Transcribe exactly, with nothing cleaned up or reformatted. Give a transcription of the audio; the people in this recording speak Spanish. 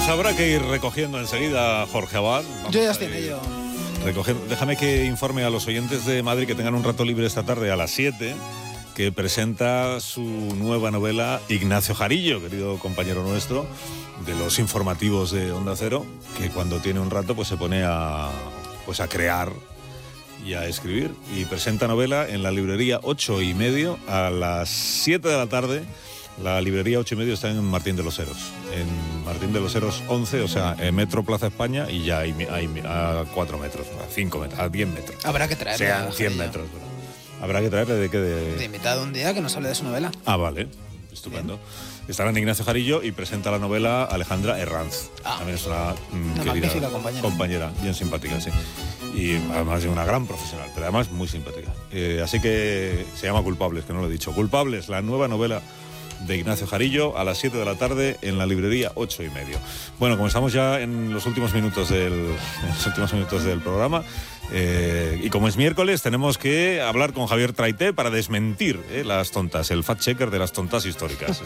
Pues habrá que ir recogiendo enseguida, Jorge Abad. Vamos Yo ya estoy en ello. Recogiendo. Déjame que informe a los oyentes de Madrid que tengan un rato libre esta tarde a las siete, que presenta su nueva novela Ignacio Jarillo, querido compañero nuestro, de los informativos de Onda Cero, que cuando tiene un rato pues se pone a, pues a crear y a escribir. Y presenta novela en la librería ocho y medio a las siete de la tarde. La librería ocho y medio está en Martín de los Heros. En Martín de los Heros once, o sea, en Metro Plaza España, y ya hay, hay a cuatro metros, a cinco metros, a diez metros. Habrá que traerle. Sean cien metros. Pero habrá que traerle de qué de... De invitado un día que nos hable de su novela. Ah, vale. Estupendo. Bien. Estará en Ignacio Jarillo y presenta la novela Alejandra Herranz. Ah, También es una, mm, una querida magnífica compañera. compañera, bien simpática, sí. Y además de una gran profesional, pero además muy simpática. Eh, así que se llama Culpables, que no lo he dicho. Culpables, la nueva novela de Ignacio Jarillo a las siete de la tarde en la librería ocho y medio. Bueno, como estamos ya en los últimos minutos del, en los últimos minutos del programa, eh, y como es miércoles, tenemos que hablar con Javier Traité para desmentir eh, las tontas, el fact-checker de las tontas históricas.